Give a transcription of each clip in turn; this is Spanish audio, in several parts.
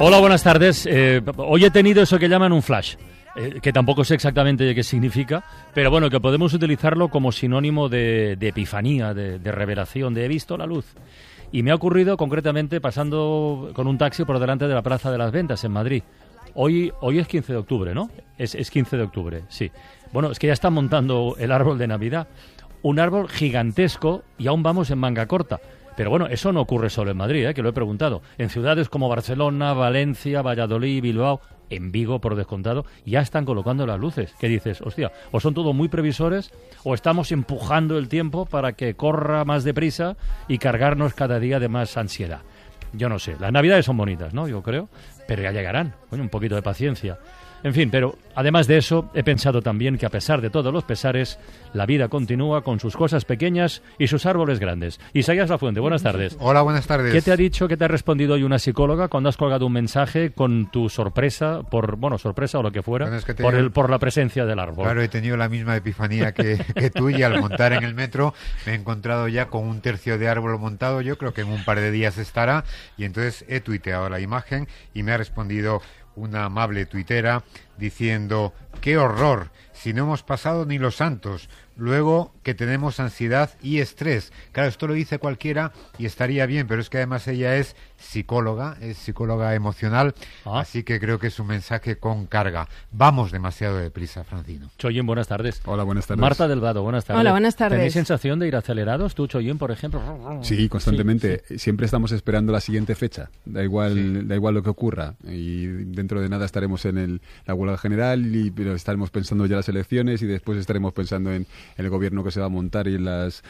Hola, buenas tardes. Hoy he tenido eso que llaman un flash, que tampoco sé exactamente qué significa, pero bueno, que podemos utilizarlo como sinónimo de epifanía, de revelación, de he visto la luz. Y me ha ocurrido concretamente pasando con un taxi por delante de la Plaza de las Ventas en Madrid. Hoy es 15 de octubre, ¿no? Es 15 de octubre, sí. Bueno, es que ya están montando el árbol de Navidad. Un árbol gigantesco y aún vamos en manga corta. Pero bueno, eso no ocurre solo en Madrid, que lo he preguntado. En ciudades como Barcelona, Valencia, Valladolid, Bilbao, en Vigo, por descontado, ya están colocando las luces. ¿Qué dices? Hostia, o son todos muy previsores o estamos empujando el tiempo para que corra más deprisa y cargarnos cada día de más ansiedad. Yo no sé, las Navidades son bonitas, ¿no? Yo creo, pero ya llegarán. Coño, un poquito de paciencia. En fin, pero además de eso, he pensado también que a pesar de todos los pesares, la vida continúa con sus cosas pequeñas y sus árboles grandes. Isaías Lafuente, buenas tardes. Hola, buenas tardes. ¿Qué te ha dicho, qué te ha respondido hoy una psicóloga cuando has colgado un mensaje con tu sorpresa, sorpresa o lo que fuera, bueno, por la presencia del árbol? Claro, he tenido la misma epifanía que tú, y al montar en el metro me he encontrado ya con un tercio de árbol montado. Yo creo que en un par de días estará, y entonces he tuiteado la imagen y me ha respondido una amable tuitera diciendo: ¡qué horror! Si no hemos pasado ni los santos. Luego que tenemos ansiedad y estrés. Claro, esto lo dice cualquiera y estaría bien, pero es que además ella es psicóloga emocional, así que creo que es un mensaje con carga. Vamos demasiado deprisa, Francino. Choyin, buenas tardes. Hola, buenas tardes. Marta Delgado, buenas tardes. Hola, buenas tardes. ¿Tenéis sensación de ir acelerados? ¿Tú, Choyin, por ejemplo? Sí, constantemente. Sí. Siempre estamos esperando la siguiente fecha. Da igual lo que ocurra. Y dentro de nada estaremos en la huelga general, pero estaremos pensando ya en las elecciones y después estaremos pensando en el gobierno que se va a montar y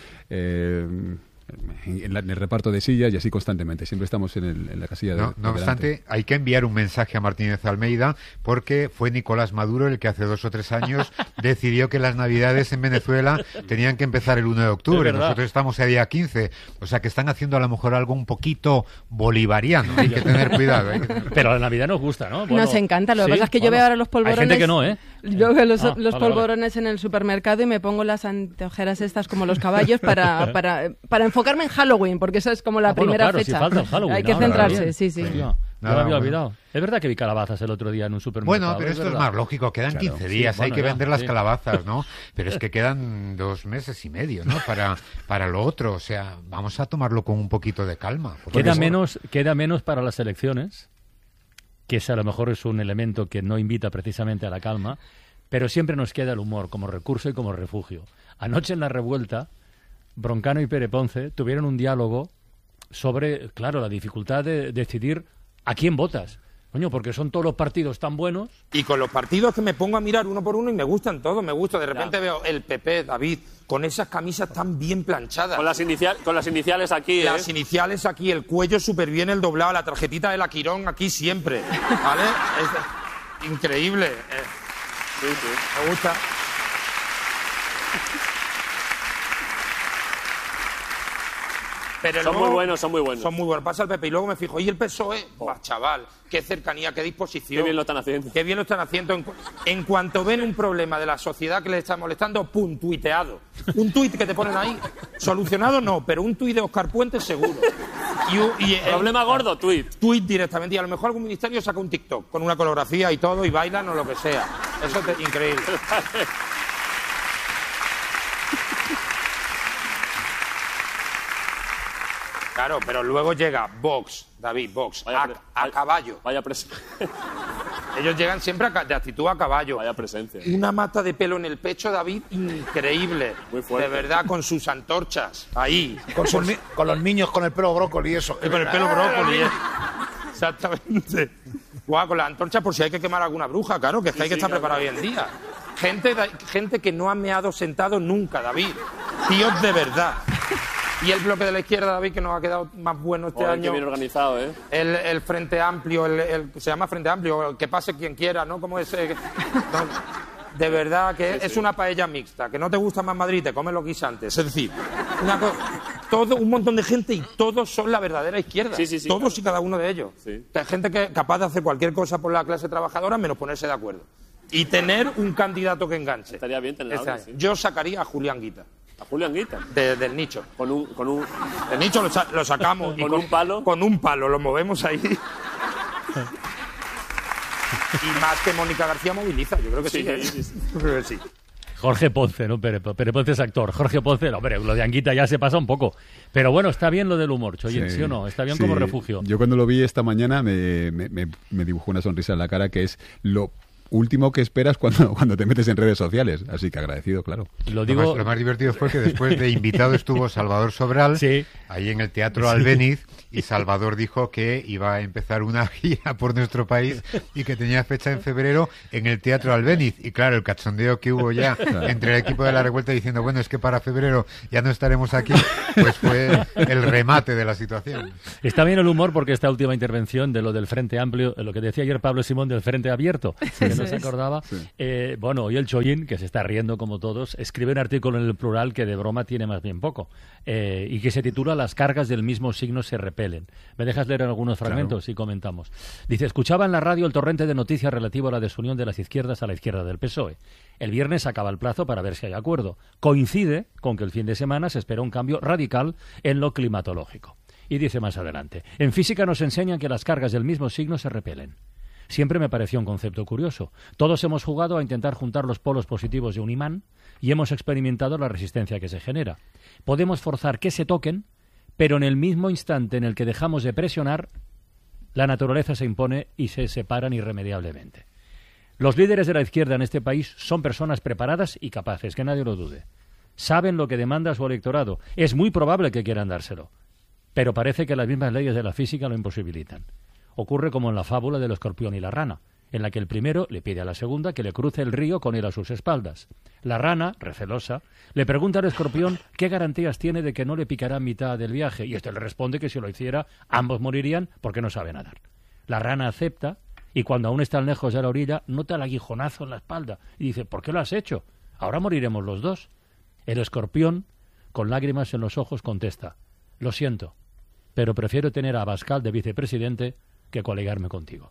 en el reparto de sillas, y así constantemente. Siempre estamos en la casilla de No obstante, hay que enviar un mensaje a Martínez Almeida, porque fue Nicolás Maduro el que hace 2 o 3 años decidió que las Navidades en Venezuela tenían que empezar el 1 de octubre. Nosotros estamos a día 15. O sea que están haciendo a lo mejor algo un poquito bolivariano. Hay que tener cuidado. Pero la Navidad nos gusta, ¿no? Bueno, nos encanta. Lo que pasa es que yo veo ahora los polvorones. Hay gente que no, ¿eh? Yo veo los polvorones en el supermercado y me pongo las anteojeras estas como los caballos para enfocarme en Halloween, porque esa es como la primera claro, fecha. Si falta el Halloween, hay que centrarse, sí. No me había olvidado. Es verdad que vi calabazas el otro día en un supermercado. Bueno, pero esto es más lógico. Quedan 15 días, hay que vender las calabazas, ¿no? Pero es que quedan 2 meses y medio, ¿no? Para lo otro. O sea, vamos a tomarlo con un poquito de calma. Queda menos para las elecciones, que ese a lo mejor es un elemento que no invita precisamente a la calma, pero siempre nos queda el humor como recurso y como refugio. Anoche en La Revuelta, Broncano y Pere Ponce tuvieron un diálogo sobre, claro, la dificultad de decidir a quién votas. Coño, porque son todos los partidos tan buenos. Y con los partidos que me pongo a mirar uno por uno y me gustan todos, me gusta. De repente veo el PP, David, con esas camisas tan bien planchadas. Con las iniciales aquí, Las iniciales aquí, el cuello súper bien, el doblado, la tarjetita de la Quirón aquí siempre, ¿vale? Es increíble. Sí. Me gusta. Pero son muy buenos. Son muy buenos. Pasa el PP y luego me fijo, ¿y el PSOE? Chaval, qué cercanía, qué disposición. Qué bien lo están haciendo. Qué bien lo están haciendo. En cuanto ven un problema de la sociedad que les está molestando, ¡pum!, tuiteado. Un tuit que te ponen ahí. Solucionado no, pero un tuit de Óscar Puente seguro. Problema gordo, tuit. Tuit directamente. Y a lo mejor algún ministerio saca un TikTok con una coreografía y todo, y bailan o lo que sea. Eso es increíble. Claro, pero luego llega Vox, David, Vox, a caballo. Vaya presencia. Ellos llegan siempre de actitud a caballo. Vaya presencia. Una mata de pelo en el pecho, David, increíble. Muy fuerte. De verdad, con sus antorchas, ahí. Con los niños con el pelo brócoli y eso. Con el pelo brócoli, exactamente. Guau, con las antorchas por si hay que quemar alguna bruja, claro, que es que hay que estar preparado hoy en día. Gente que no ha meado sentado nunca, David. Tíos de verdad. Y el bloque de la izquierda, David, que nos ha quedado más bueno este año. Qué bien organizado, ¿eh? El Frente Amplio, se llama Frente Amplio, que pase quien quiera, ¿no? Como ese... de verdad que es una paella mixta. Que no te gusta más Madrid, te comes los guisantes. Es decir, un montón de gente y todos son la verdadera izquierda. Sí, todos claro. Y cada uno de ellos. Sí. Hay gente que es capaz de hacer cualquier cosa por la clase trabajadora menos ponerse de acuerdo. Y tener un candidato que enganche. Estaría bien tenerlo. Sí. Yo sacaría a Julián Guita. ¿A Julián Guita? Del nicho. Con un... El nicho lo sacamos. ¿Con un palo? Con un palo, lo movemos ahí. Y más que Mónica García moviliza, yo creo que sí. Yo creo que sí. Jorge Ponce, ¿no? Pere Ponce es actor. Jorge Ponce, no, hombre, lo de Anguita ya se pasa un poco. Pero bueno, está bien lo del humor, Choyin, ¿sí o no? Está bien como refugio. Yo cuando lo vi esta mañana me dibujó una sonrisa en la cara, que es lo último que esperas cuando te metes en redes sociales. Así que agradecido, claro. Lo más divertido fue que después de invitado estuvo Salvador Sobral, ahí en el Teatro Albéniz, y Salvador dijo que iba a empezar una gira por nuestro país y que tenía fecha en febrero en el Teatro Albéniz. Y claro, el cachondeo que hubo ya entre el equipo de La Revuelta diciendo, bueno, es que para febrero ya no estaremos aquí, pues fue el remate de la situación. Está bien el humor porque esta última intervención de lo del Frente Amplio, lo que decía ayer Pablo Simón del Frente Abierto, que no se acordaba. Bueno, hoy el Choyin, que se está riendo como todos, escribe un artículo en El Plural que de broma tiene más bien poco, y que se titula Las cargas del mismo signo se repelen. ¿Me dejas leer algunos fragmentos? Y comentamos. Dice, escuchaba en la radio el torrente de noticias relativo a la desunión de las izquierdas a la izquierda del PSOE. El viernes acaba el plazo para ver si hay acuerdo. Coincide con que el fin de semana se espera un cambio radical en lo climatológico. Y dice más adelante, en física nos enseñan que las cargas del mismo signo se repelen. Siempre me pareció un concepto curioso. Todos hemos jugado a intentar juntar los polos positivos de un imán y hemos experimentado la resistencia que se genera. Podemos forzar que se toquen, pero en el mismo instante en el que dejamos de presionar, la naturaleza se impone y se separan irremediablemente. Los líderes de la izquierda en este país son personas preparadas y capaces, que nadie lo dude. Saben lo que demanda su electorado. Es muy probable que quieran dárselo, pero parece que las mismas leyes de la física lo imposibilitan. Ocurre como en la fábula del escorpión y la rana, en la que el primero le pide a la segunda que le cruce el río con él a sus espaldas. La rana, recelosa, le pregunta al escorpión qué garantías tiene de que no le picará en mitad del viaje, y éste le responde que si lo hiciera, ambos morirían porque no sabe nadar. La rana acepta, y cuando aún están lejos de la orilla, nota el aguijonazo en la espalda, y dice, ¿por qué lo has hecho? Ahora moriremos los dos. El escorpión, con lágrimas en los ojos, contesta, lo siento, pero prefiero tener a Abascal de vicepresidente que colegarme contigo.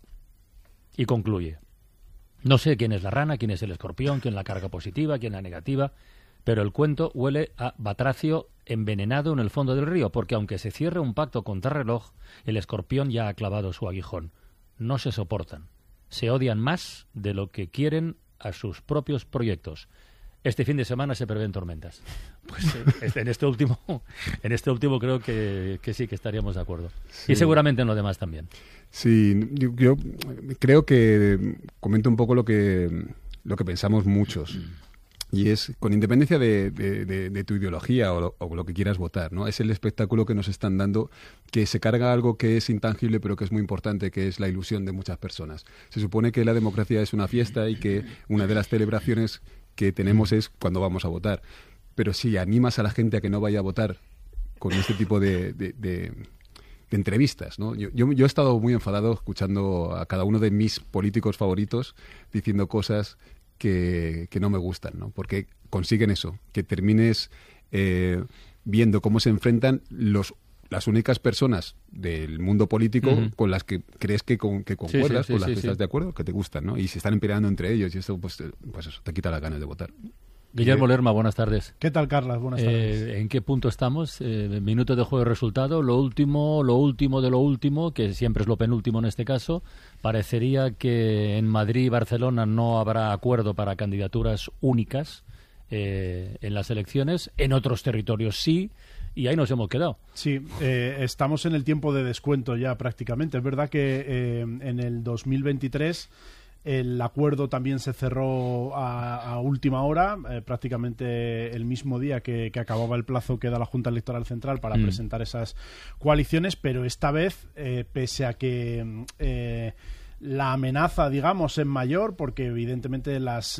Y concluye, no sé quién es la rana, quién es el escorpión, quién la carga positiva, quién la negativa, pero el cuento huele a batracio envenenado en el fondo del río, porque aunque se cierre un pacto contrarreloj, el escorpión ya ha clavado su aguijón. No se soportan, se odian más de lo que quieren a sus propios proyectos. Este fin de semana se prevén tormentas. Pues en este último creo que sí, que estaríamos de acuerdo. Sí. Y seguramente en lo demás también. Sí, yo creo que comento un poco lo que pensamos muchos. Y es, con independencia de tu ideología o lo que quieras votar, ¿no? Es el espectáculo que nos están dando, que se carga algo que es intangible pero que es muy importante, que es la ilusión de muchas personas. Se supone que la democracia es una fiesta y que una de las celebraciones que tenemos es cuando vamos a votar. Pero si animas a la gente a que no vaya a votar con este tipo de entrevistas, ¿no? Yo he estado muy enfadado escuchando a cada uno de mis políticos favoritos diciendo cosas que no me gustan, ¿no? Porque consiguen eso, que termines viendo cómo se enfrentan las únicas personas del mundo político con las que crees que concuerdas, con las que estás de acuerdo, que te gustan, ¿no? Y se están peleando entre ellos y eso, pues eso, te quita las ganas de votar. Guillermo Lerma, buenas tardes. ¿Qué tal, Carlas? Buenas tardes. ¿En qué punto estamos? Minuto de juego de resultado. Lo último de lo último, que siempre es lo penúltimo en este caso. Parecería que en Madrid y Barcelona no habrá acuerdo para candidaturas únicas en las elecciones. En otros territorios sí. Y ahí nos hemos quedado. Sí, estamos en el tiempo de descuento ya prácticamente. Es verdad que en el 2023 el acuerdo también se cerró a última hora, prácticamente el mismo día que acababa el plazo que da la Junta Electoral Central para presentar esas coaliciones, pero esta vez, pese a que la amenaza, digamos, es mayor, porque evidentemente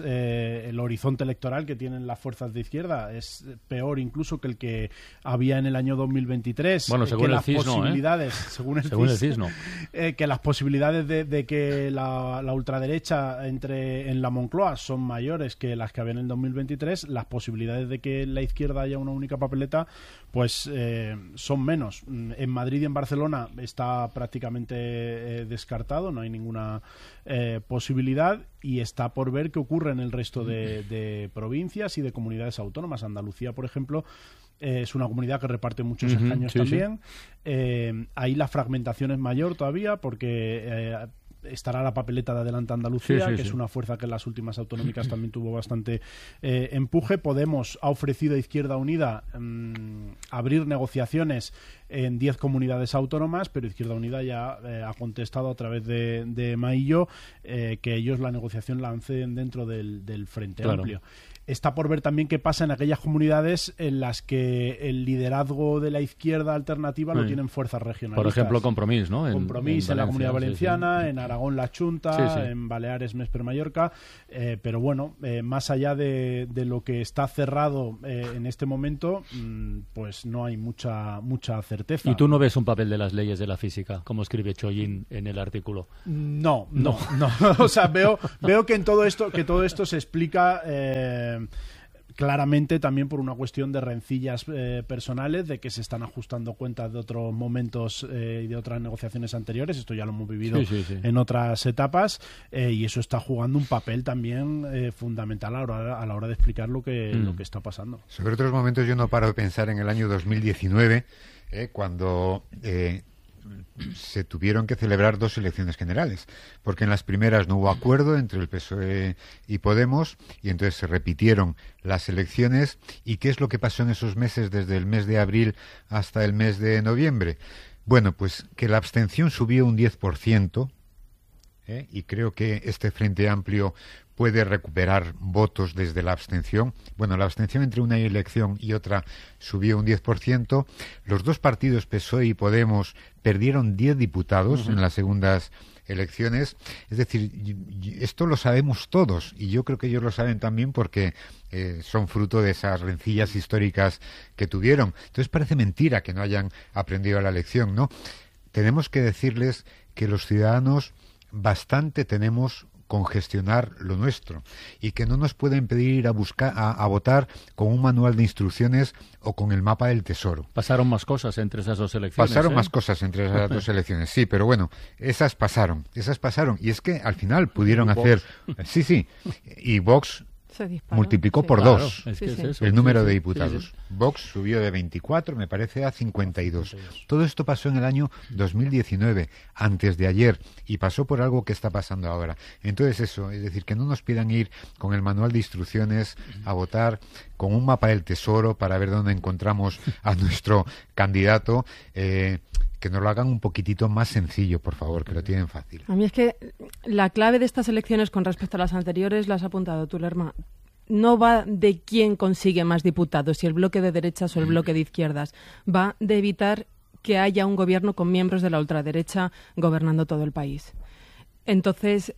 el horizonte electoral que tienen las fuerzas de izquierda es peor incluso que el que había en el año 2023. Bueno, según el CISNO, según el CISNO, que las posibilidades de que la ultraderecha entre en la Moncloa son mayores que las que había en el 2023, las posibilidades de que en la izquierda haya una única papeleta, pues son menos. En Madrid y en Barcelona está prácticamente descartado, no hay ninguna posibilidad, y está por ver qué ocurre en el resto de provincias y de comunidades autónomas. Andalucía, por ejemplo, es una comunidad que reparte muchos escaños también. Ahí la fragmentación es mayor todavía porque estará la papeleta de Adelante Andalucía, que es una fuerza que en las últimas autonómicas también tuvo bastante empuje. Podemos ha ofrecido a Izquierda Unida abrir negociaciones en 10 comunidades autónomas, pero Izquierda Unida ya ha contestado a través de Maillo que ellos la negociación la hacen dentro del Frente Amplio. Está por ver también qué pasa en aquellas comunidades en las que el liderazgo de la izquierda alternativa lo tienen fuerzas regionalistas. Por ejemplo, Compromís, ¿no? Compromís en la Comunidad Valenciana, en Aragón la Chunta, en Baleares Mesper Mallorca, pero bueno, más allá de lo que está cerrado en este momento, pues no hay mucha certeza. ¿Y tú no ves un papel de las leyes de la física, como escribe Chollín en el artículo? No. O sea, veo que todo esto se explica claramente también por una cuestión de rencillas personales, de que se están ajustando cuentas de otros momentos y de otras negociaciones anteriores. Esto ya lo hemos vivido en otras etapas, y eso está jugando un papel también fundamental a la hora de explicar lo que está pasando. Sobre otros momentos yo no paro de pensar en el año 2019, cuando se tuvieron que celebrar 2 elecciones generales, porque en las primeras no hubo acuerdo entre el PSOE y Podemos, y entonces se repitieron las elecciones. ¿Y qué es lo que pasó en esos meses, desde el mes de abril hasta el mes de noviembre? Bueno, pues que la abstención subió un 10%, y creo que este Frente Amplio puede recuperar votos desde la abstención. Bueno, la abstención entre una elección y otra subió un 10%. Los 2 partidos, PSOE y Podemos, perdieron 10 diputados en las segundas elecciones. Es decir, esto lo sabemos todos, y yo creo que ellos lo saben también porque son fruto de esas rencillas históricas que tuvieron. Entonces parece mentira que no hayan aprendido la lección, ¿no? Tenemos que decirles que los ciudadanos bastante tenemos con gestionar lo nuestro, y que no nos pueden pedir ir a votar con un manual de instrucciones o con el mapa del tesoro. Pasaron más cosas entre esas 2 elecciones. Pasaron más cosas entre esas 2 elecciones, sí, pero bueno, esas pasaron, y es que al final pudieron hacer... y Vox multiplicó por 2 el número de diputados. Vox subió de 24, me parece, a 52. Todo esto pasó en el año 2019, antes de ayer, y pasó por algo que está pasando ahora. Entonces eso, es decir, que no nos pidan ir con el manual de instrucciones a votar, con un mapa del tesoro para ver dónde encontramos a nuestro candidato. Que nos lo hagan un poquitito más sencillo, por favor, que lo tienen fácil. A mí es que la clave de estas elecciones con respecto a las anteriores, las has apuntado tú, Lerma, no va de quién consigue más diputados, si el bloque de derechas o el bloque de izquierdas. Va de evitar que haya un gobierno con miembros de la ultraderecha gobernando todo el país. Entonces,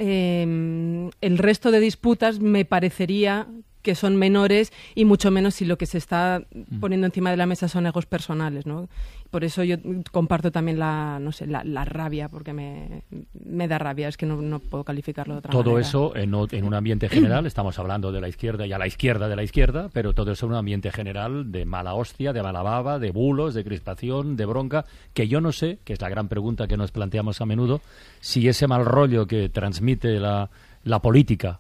el resto de disputas me parecería que son menores, y mucho menos si lo que se está poniendo encima de la mesa son egos personales, ¿no? Por eso yo comparto también la rabia, porque me da rabia, es que no puedo calificarlo de otra manera. Todo eso en un ambiente general, estamos hablando de la izquierda y a la izquierda de la izquierda, pero todo eso en un ambiente general de mala hostia, de mala baba, de bulos, de crispación, de bronca, que yo no sé, que es la gran pregunta que nos planteamos a menudo, si ese mal rollo que transmite la política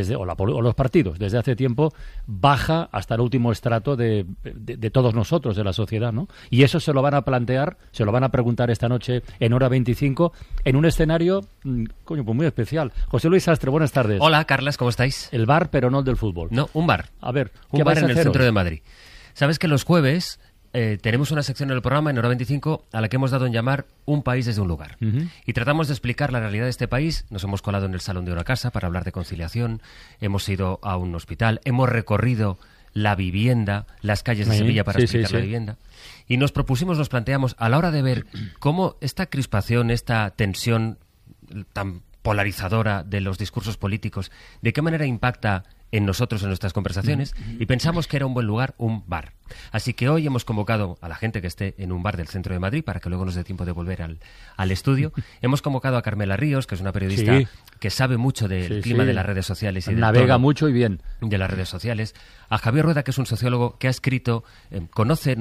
o los partidos desde hace tiempo baja hasta el último estrato de todos nosotros, de la sociedad, ¿no? Y eso se lo van a plantear, se lo van a preguntar esta noche en Hora 25 en un escenario pues muy especial. José Luis Sastre, buenas tardes. Hola, Carlas, ¿cómo estáis? El bar, pero no el del fútbol. No, un bar. A ver, un bar en el centro de Madrid. Sabes que los jueves tenemos una sección en el programa, en Hora 25, a la que hemos dado en llamar Un país desde un lugar. Y tratamos de explicar la realidad de este país. Nos hemos colado en el salón de una casa para hablar de conciliación, hemos ido a un hospital, hemos recorrido la vivienda, las calles de Sevilla para explicar la vivienda. Y nos planteamos, a la hora de ver cómo esta crispación, esta tensión tan polarizadora de los discursos políticos, de qué manera impacta en nosotros, en nuestras conversaciones, y pensamos que era un buen lugar un bar. Así que hoy hemos convocado a la gente que esté en un bar del centro de Madrid, para que luego nos dé tiempo de volver al estudio. Hemos convocado a Carmela Ríos, que es una periodista que sabe mucho del clima de las redes sociales. Y navega mucho y bien. De las redes sociales. A Javier Rueda, que es un sociólogo que ha escrito, conoce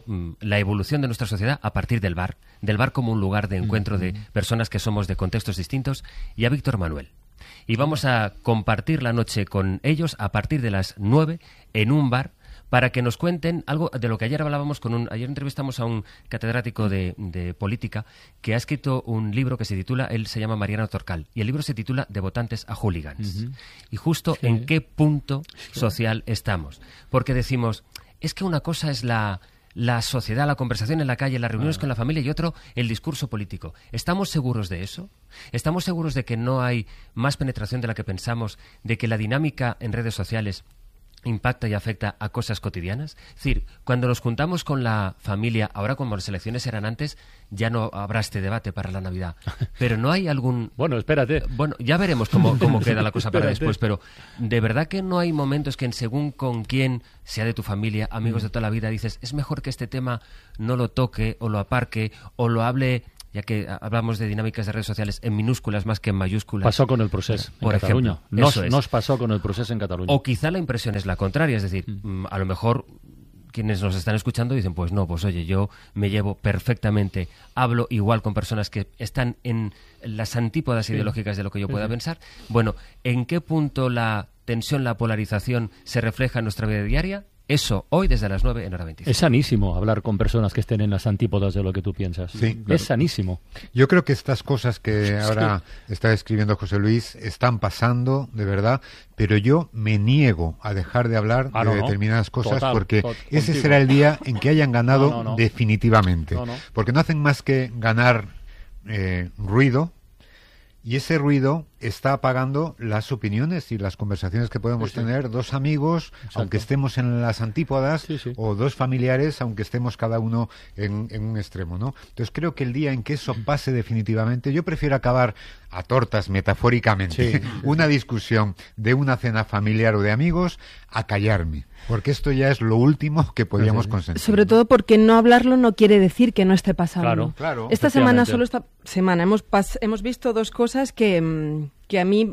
la evolución de nuestra sociedad a partir del bar como un lugar de encuentro de personas que somos de contextos distintos. Y a Víctor Manuel. Y vamos a compartir la noche con ellos a partir de las 9 en un bar para que nos cuenten algo de lo que ayer hablábamos ayer entrevistamos a un catedrático de política que ha escrito un libro que se titula, él se llama Mariano Torcal, y el libro se titula De votantes a hooligans. Y justo en qué punto social estamos. Porque decimos, es que una cosa es la sociedad, la conversación en la calle, las reuniones con la familia, y otro, el discurso político. ¿Estamos seguros de eso? ¿Estamos seguros de que no hay más penetración de la que pensamos, de que la dinámica en redes sociales impacta y afecta a cosas cotidianas? Es decir, cuando nos juntamos con la familia, ahora como las elecciones eran antes, ya no habrá este debate para la Navidad. Pero no hay algún... Bueno, espérate. Bueno, ya veremos cómo queda la cosa para después, pero ¿de verdad que no hay momentos que en según con quién, sea de tu familia, amigos de toda la vida, dices, es mejor que este tema no lo toque o lo aparque o lo hable... ya que hablamos de dinámicas de redes sociales en minúsculas más que en mayúsculas? Pasó con el Procés en Cataluña. Nos pasó con el Procés en Cataluña. O quizá la impresión es la contraria, es decir, a lo mejor quienes nos están escuchando dicen, pues no, pues oye, yo me llevo perfectamente, hablo igual con personas que están en las antípodas ideológicas de lo que yo pueda pensar. Bueno, ¿en qué punto la tensión, la polarización se refleja en nuestra vida diaria? Eso, hoy desde las 9 en Hora 25. Es sanísimo hablar con personas que estén en las antípodas de lo que tú piensas. Sí, claro. Es sanísimo. Yo creo que estas cosas que ahora está escribiendo José Luis están pasando, de verdad, pero yo me niego a dejar de hablar de determinadas cosas porque ese será el día en que hayan ganado definitivamente. Porque no hacen más que ganar ruido, y ese ruido está apagando las opiniones y las conversaciones que podemos tener dos amigos, aunque estemos en las antípodas, o dos familiares, aunque estemos cada uno en un extremo, ¿no? Entonces creo que el día en que eso pase definitivamente, yo prefiero acabar a tortas, metafóricamente, una discusión de una cena familiar o de amigos, a callarme. Porque esto ya es lo último que podríamos consentir. Sobre todo porque no hablarlo no quiere decir que no esté pasando. Claro. Esta semana, solo esta semana, hemos visto dos cosas que a mí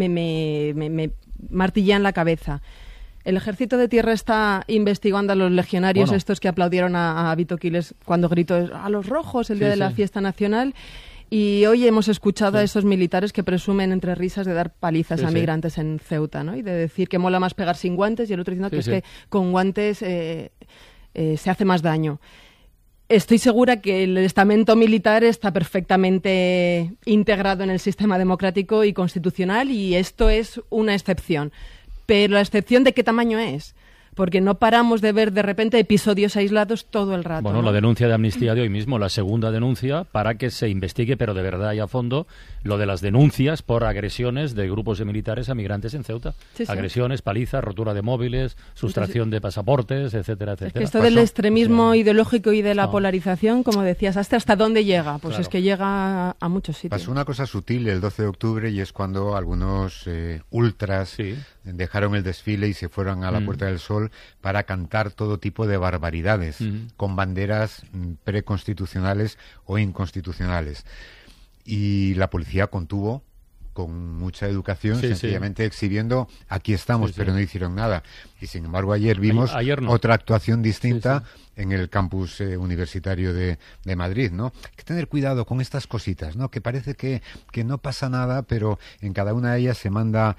me martillan la cabeza. El Ejército de Tierra está investigando a los legionarios estos que aplaudieron a Vito Quiles cuando gritó a los rojos el día de la fiesta nacional. Y hoy hemos escuchado a esos militares que presumen entre risas de dar palizas a migrantes en Ceuta, ¿no? Y de decir que mola más pegar sin guantes, y el otro diciendo que es que con guantes se hace más daño. Estoy segura que el estamento militar está perfectamente integrado en el sistema democrático y constitucional, y esto es una excepción. Pero ¿la excepción de qué tamaño es? Porque no paramos de ver de repente episodios aislados todo el rato. Bueno, ¿no? la denuncia de Amnistía de hoy mismo, la segunda denuncia, para que se investigue, pero de verdad y a fondo, lo de las denuncias por agresiones de grupos de militares a migrantes en Ceuta. Agresiones, palizas, rotura de móviles, sustracción de pasaportes, etcétera, etcétera. Es que esto del extremismo ideológico y de la polarización, como decías, ¿hasta dónde llega? Pues es que llega a muchos sitios. Pasó una cosa sutil el 12 de octubre y es cuando algunos ultras dejaron el desfile y se fueron a la Puerta del Sol para cantar todo tipo de barbaridades con banderas preconstitucionales o inconstitucionales. Y la policía contuvo con mucha educación, sencillamente exhibiendo aquí estamos, pero no hicieron nada. Y sin embargo ayer vimos otra actuación distinta en el campus universitario de Madrid, ¿no? Hay que tener cuidado con estas cositas, ¿no? Que parece que no pasa nada, pero en cada una de ellas se manda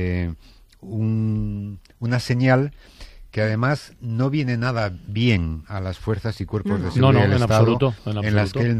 una señal que además no viene nada bien a las fuerzas y cuerpos de seguridad del Estado, absoluto, en las que el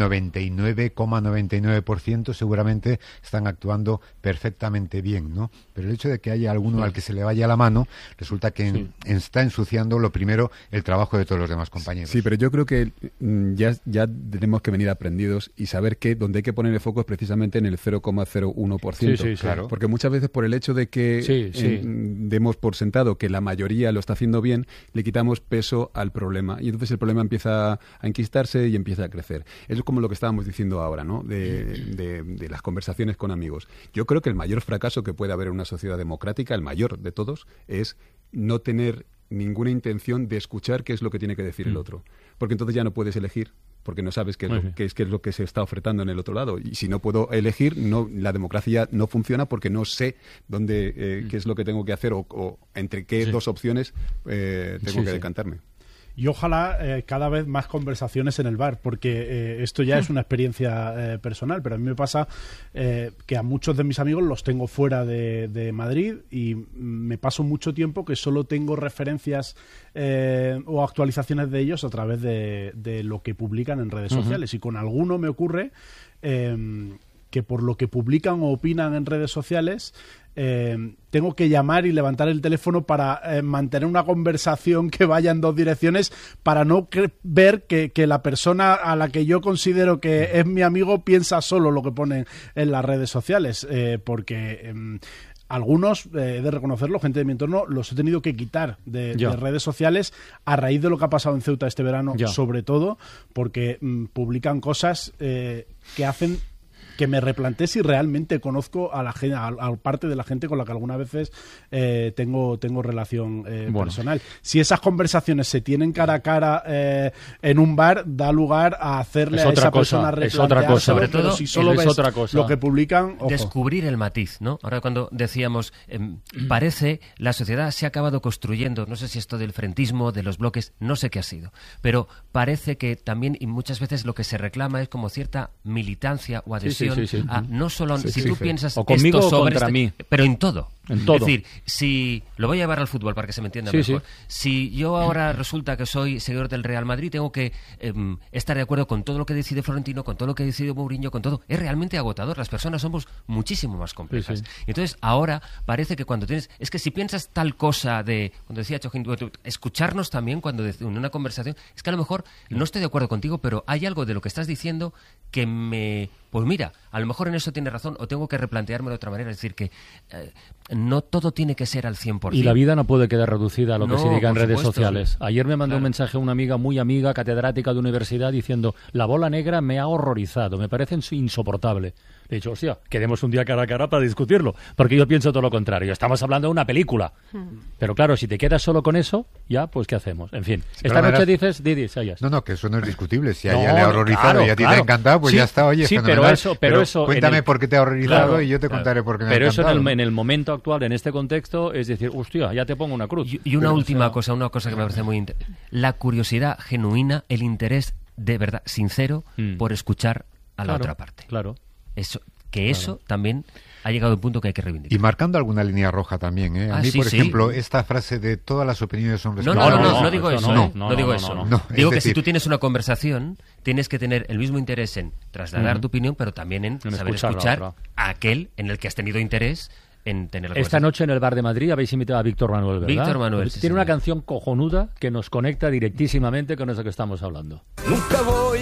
99,99% seguramente están actuando perfectamente bien, ¿no? Pero el hecho de que haya alguno al que se le vaya la mano, resulta que está ensuciando, lo primero, el trabajo de todos los demás compañeros. Sí, pero yo creo que ya tenemos que venir aprendidos y saber que donde hay que poner el foco es precisamente en el 0,01%. Claro. Porque muchas veces por el hecho de que demos por sentado que la mayoría lo está haciendo bien, le quitamos peso al problema y entonces el problema empieza a enquistarse y empieza a crecer. Es como lo que estábamos diciendo ahora, ¿no? De las conversaciones con amigos. Yo creo que el mayor fracaso que puede haber en una sociedad democrática, el mayor de todos, es no tener ninguna intención de escuchar qué es lo que tiene que decir el otro. Porque entonces ya no puedes elegir, porque no sabes qué es lo que se está ofertando en el otro lado. Y si no puedo elegir, la democracia no funciona porque no sé dónde qué es lo que tengo que hacer o entre qué dos opciones tengo que decantarme. Y ojalá cada vez más conversaciones en el bar, porque esto ya es una experiencia personal, pero a mí me pasa que a muchos de mis amigos los tengo fuera de Madrid y me paso mucho tiempo que solo tengo referencias o actualizaciones de ellos a través de lo que publican en redes sociales. Y con alguno me ocurre que por lo que publican o opinan en redes sociales tengo que llamar y levantar el teléfono para mantener una conversación que vaya en dos direcciones, para no ver que la persona a la que yo considero que es mi amigo piensa solo lo que ponen en las redes sociales, porque algunos, he de reconocerlo, gente de mi entorno, los he tenido que quitar de redes sociales a raíz de lo que ha pasado en Ceuta este verano, sobre todo porque publican cosas que hacen que me replanteé si realmente conozco a parte de la gente con la que algunas veces tengo relación personal. Si esas conversaciones se tienen cara a cara en un bar, da lugar a hacerle a esa persona replantearse. Es otra cosa. Sobre todo, si solo ves lo que publican, ojo. Descubrir el matiz, ¿no? Ahora cuando decíamos, parece, la sociedad se ha acabado construyendo, no sé si esto del frentismo, de los bloques, no sé qué ha sido, pero parece que también, y muchas veces lo que se reclama es como cierta militancia o adhesión. No solo si tú piensas o conmigo esto o sobre contra mí, pero en todo. En todo. Es decir, si lo voy a llevar al fútbol para que se me entienda mejor. Si yo ahora resulta que soy seguidor del Real Madrid, tengo que estar de acuerdo con todo lo que decide Florentino, con todo lo que decide Mourinho, con todo. Es realmente agotador. Las personas somos muchísimo más complejas. Entonces, ahora parece que cuando tienes... Es que si piensas tal cosa de... Cuando decía Chojín, escucharnos también cuando en una conversación... Es que a lo mejor no estoy de acuerdo contigo, pero hay algo de lo que estás diciendo que me... Pues mira, a lo mejor en eso tienes razón o tengo que replantearme de otra manera. Es decir, que no todo tiene que ser al 100%. Y la vida no puede quedar reducida a lo que se diga en redes sociales. Ayer me mandó un mensaje una amiga, muy amiga, catedrática de universidad, diciendo: la bola negra me ha horrorizado, me parece insoportable. Le he dicho: hostia, quedemos un día cara a cara para discutirlo, porque yo pienso todo lo contrario. Estamos hablando de una película. Pero claro, si te quedas solo con eso, ya, pues ¿qué hacemos? En fin, esta noche dices, Didi, Sayas. No, que eso no es discutible. Si a ella le ha horrorizado y a ti te ha encantado, pues ya está, oye, pero eso cuéntame por qué te ha horrorizado y yo te contaré por qué me ha encantado. Pero eso en el momento actual, en este contexto, es decir, hostia, ya te pongo una cruz. Y una última cosa, una cosa que me parece muy interesante. La curiosidad genuina, el interés de verdad sincero por escuchar a la otra parte. Claro. Eso también ha llegado a un punto que hay que reivindicar. Y marcando alguna línea roja también, ¿eh? A mí, por ejemplo, esta frase de todas las opiniones son respetables. No digo eso. No digo eso. Digo que si tú tienes una conversación, tienes que tener el mismo interés en trasladar tu opinión, pero también en saber escuchar a aquel en el que has tenido interés en tener la conversación. Esta noche en el Bar de Madrid habéis invitado a Víctor Manuel, ¿verdad? Víctor Manuel, tiene una canción cojonuda que nos conecta directísimamente con eso que estamos hablando. Nunca voy